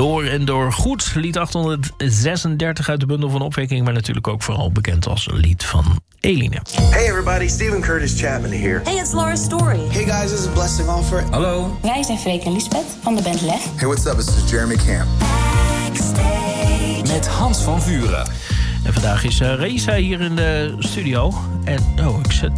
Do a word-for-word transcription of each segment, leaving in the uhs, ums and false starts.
Door en door goed. Lied achthonderdzesendertig uit de bundel van Opwekking, maar natuurlijk ook vooral bekend als lied van Eline. Hey everybody, Steven Curtis Chapman here. Hey, it's Laura Story. Hey guys, this is Blessing Offer. Hallo. Wij zijn Freek en Lisbeth van de band Leg. Hey, what's up? This is Jeremy Camp. Met Hans van Vuren. En vandaag is uh, Raisa hier in de studio. En oh, ik zet...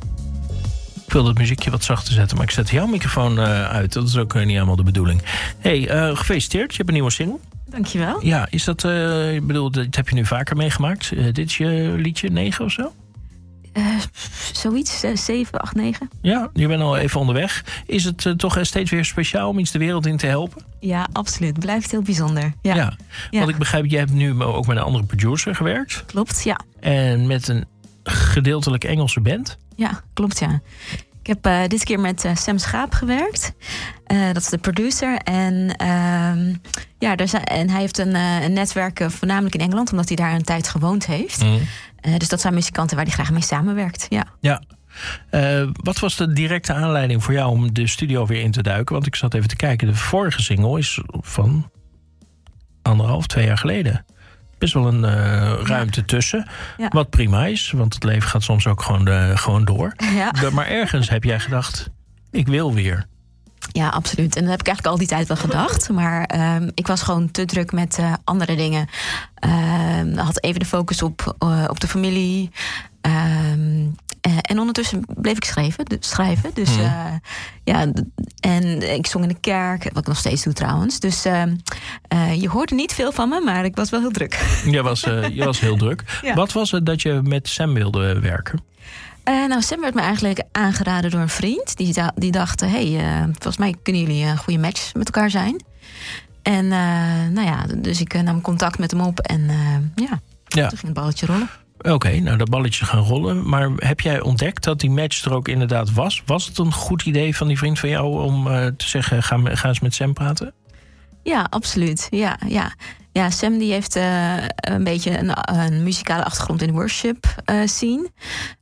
Ik wil dat muziekje wat zachter zetten, maar ik zet jouw microfoon uh, uit. Dat is ook uh, niet helemaal de bedoeling. Hey, uh, gefeliciteerd. Je hebt een nieuwe single. Dankjewel. Ja, is dat... Uh, ik bedoel, dat heb je nu vaker meegemaakt. Uh, dit is je liedje negen of zo? Uh, zoiets, uh, zeven, acht, negen. Ja, je bent al even onderweg. Is het uh, toch steeds weer speciaal om iets de wereld in te helpen? Ja, absoluut. Het blijft heel bijzonder. Ja. Ja, ja. Want ik begrijp, jij hebt nu ook met een andere producer gewerkt. Klopt, ja. En met een gedeeltelijk Engelse band. Ja, klopt, ja. Ik heb uh, dit keer met uh, Sam Schaap gewerkt. Uh, dat is de producer. En, uh, ja, daar zijn, en hij heeft een, uh, een netwerk uh, voornamelijk in Engeland, omdat hij daar een tijd gewoond heeft. Mm. Uh, dus dat zijn muzikanten waar hij graag mee samenwerkt. Ja. Ja. Uh, wat was de directe aanleiding voor jou om de studio weer in te duiken? Want ik zat even te kijken. De vorige single is van anderhalf, twee jaar geleden. Best wel een uh, ruimte ja. tussen. Ja. Wat prima is, want het leven gaat soms ook gewoon, uh, gewoon door. Ja. Maar ergens heb jij gedacht, ik wil weer. Ja, absoluut. En dat heb ik eigenlijk al die tijd wel gedacht. Maar uh, ik was gewoon te druk met uh, andere dingen. Uh, had even de focus op, uh, op de familie. Uh, uh, en ondertussen bleef ik schrijven. Dus, schrijven, dus mm. uh, ja, en ik zong in de kerk, wat ik nog steeds doe trouwens. Dus uh, uh, je hoorde niet veel van me, maar ik was wel heel druk. Je was, uh, je was heel druk. Ja. Wat was het dat je met Sam wilde werken? Uh, nou, Sam werd me eigenlijk aangeraden door een vriend. Die, die dacht, hey, uh, volgens mij kunnen jullie een goede match met elkaar zijn. En uh, nou ja, dus ik uh, nam contact met hem op en uh, ja, ja, toen ging het balletje rollen. Oké, okay, nou dat balletje gaan rollen. Maar heb jij ontdekt dat die match er ook inderdaad was? Was het een goed idee van die vriend van jou om uh, te zeggen, ga, ga eens met Sam praten? Ja, absoluut. Ja, ja. Ja, Sam die heeft uh, een beetje een, een muzikale achtergrond in de worship uh, scene.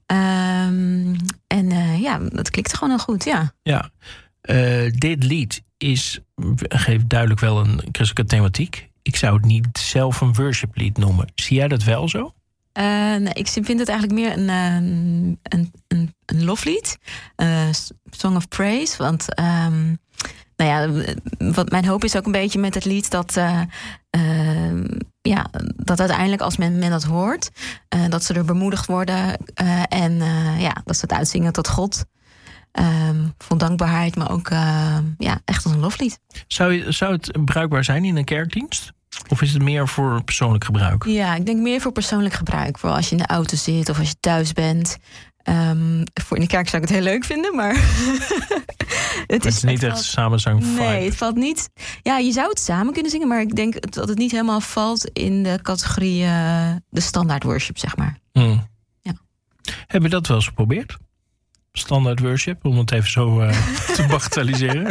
Um, en uh, ja, dat klikte gewoon heel goed, ja. Ja, uh, dit lied is, geeft duidelijk wel een christelijke thematiek. Ik zou het niet zelf een worshiplied noemen. Zie jij dat wel zo? Uh, nee, ik vind het eigenlijk meer een, een, een, een, een loflied. Uh, Song of Praise. Want um, nou ja, wat mijn hoop is ook een beetje met het lied dat, uh, uh, ja, dat uiteindelijk als men, men dat hoort, uh, dat ze er bemoedigd worden. Uh, en uh, ja, dat ze het uitzingen tot God. Um, vol dankbaarheid, maar ook uh, ja, echt als een loflied. Zou, je, zou het bruikbaar zijn in een kerkdienst? Of is het meer voor persoonlijk gebruik? Ja, ik denk meer voor persoonlijk gebruik. Voor als je in de auto zit of als je thuis bent. Um, voor in de kerk zou ik het heel leuk vinden, maar... het, is, het is niet het echt samenzang vibe. Nee, het valt niet... Ja, je zou het samen kunnen zingen, maar ik denk dat het niet helemaal valt in de categorie uh, de standaard worship, zeg maar. Hmm. Ja. Heb je dat wel eens geprobeerd? Standaard worship, om het even zo uh, te bagatelliseren?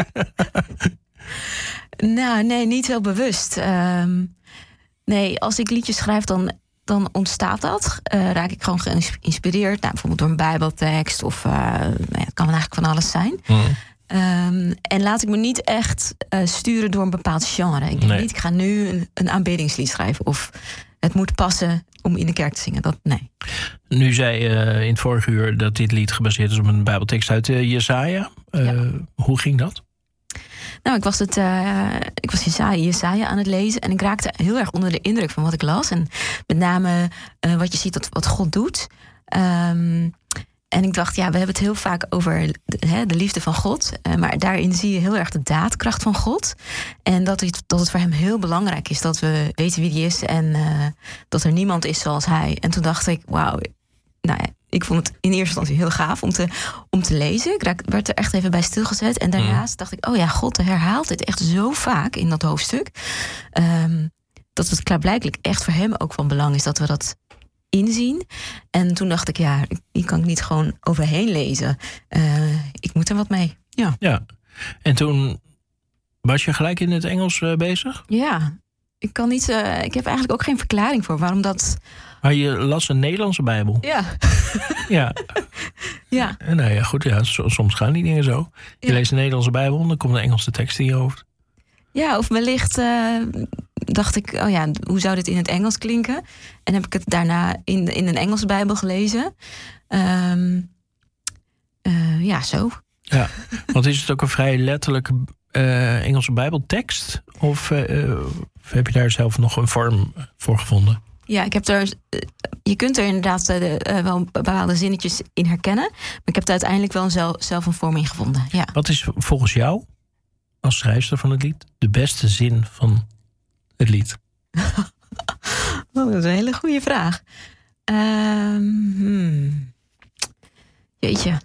Nou, nee, niet heel bewust. Um, nee, als ik liedjes schrijf, dan, dan ontstaat dat. Uh, raak ik gewoon geïnspireerd. Nou, bijvoorbeeld door een bijbeltekst. Of uh, nou ja, het kan eigenlijk van alles zijn. Mm. Um, en laat ik me niet echt uh, sturen door een bepaald genre. Ik denk nee. niet, ik ga nu een, een aanbiddingslied schrijven. Of het moet passen om in de kerk te zingen. Dat, nee. Nu zei je uh, in het vorige uur dat dit lied gebaseerd is op een bijbeltekst uit uh, Jesaja. Uh, ja. Hoe ging dat? Nou, ik was, het, uh, ik was Jesaja, Jesaja aan het lezen en ik raakte heel erg onder de indruk van wat ik las. En met name uh, wat je ziet dat wat God doet. Um, en ik dacht, ja, we hebben het heel vaak over de, hè, de liefde van God. Uh, maar daarin zie je heel erg de daadkracht van God. En dat het, dat het voor hem heel belangrijk is dat we weten wie hij is. En uh, dat er niemand is zoals hij. En toen dacht ik, wauw, nou ja. Ik vond het in eerste instantie heel gaaf om te, om te lezen. Ik raak, werd er echt even bij stilgezet. En daarnaast mm. dacht ik, oh ja, God herhaalt dit echt zo vaak in dat hoofdstuk. Um, dat het klaarblijkelijk echt voor hem ook van belang is dat we dat inzien. En toen dacht ik, ja, hier kan ik niet gewoon overheen lezen. Uh, ik moet er wat mee. Ja. ja. En toen was je gelijk in het Engels uh, bezig? Ja. Ik kan niet. Uh, ik heb eigenlijk ook geen verklaring voor waarom dat. Maar je las een Nederlandse Bijbel. Ja. ja. ja. Nou ja, goed. Ja, soms gaan die dingen zo. Je ja. leest een Nederlandse Bijbel en dan komt een Engelse tekst in je hoofd. Ja, of wellicht uh, dacht ik, oh ja, hoe zou dit in het Engels klinken? En heb ik het daarna in, in een Engelse Bijbel gelezen. Um, uh, ja, zo. Ja, want is het ook een vrij letterlijke uh, Engelse Bijbeltekst? Of uh, heb je daar zelf nog een vorm voor gevonden? Ja, ik heb er. Je kunt er inderdaad uh, wel bepaalde zinnetjes in herkennen. Maar ik heb er uiteindelijk wel zelf, zelf een vorm in gevonden. Ja. Wat is volgens jou, als schrijfster van het lied, de beste zin van het lied? Oh, dat is een hele goede vraag. Um, hmm. Jeetje.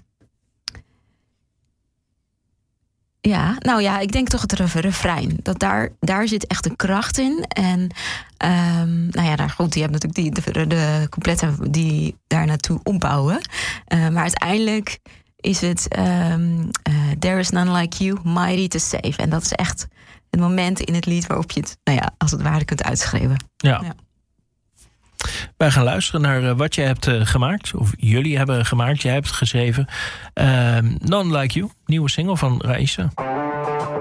Ja, nou ja, ik denk toch het refrein. Dat daar, daar zit echt een kracht in. En um, nou ja, daar, goed, die hebben natuurlijk die, de, de coupletten die daar naartoe opbouwen. Uh, maar uiteindelijk is het um, uh, There is none like you, mighty to save. En dat is echt het moment in het lied waarop je het, nou ja, als het ware kunt uitschrijven. Ja. ja. Wij gaan luisteren naar uh, wat jij hebt uh, gemaakt. Of jullie hebben gemaakt. Jij hebt het geschreven. Uh, None Like You. Nieuwe single van Raïssa.